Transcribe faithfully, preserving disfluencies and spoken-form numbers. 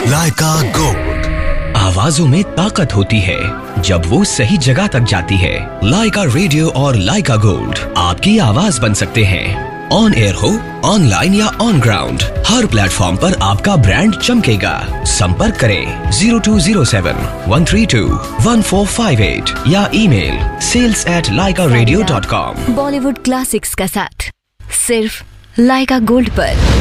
लाइका gold. आवाजों में ताकत होती है जब वो सही जगह तक जाती है। लाइका रेडियो और लाइका गोल्ड आपकी आवाज बन सकते हैं। ऑन एयर हो, ऑनलाइन या ऑन ग्राउंड, हर प्लेटफॉर्म पर आपका ब्रांड चमकेगा। संपर्क करें zero to zero seven one three to one four five eight या ईमेल सेल्स एट लाइका radio dot com. Bollywood classics का साथ सिर्फ लाइका गोल्ड पर।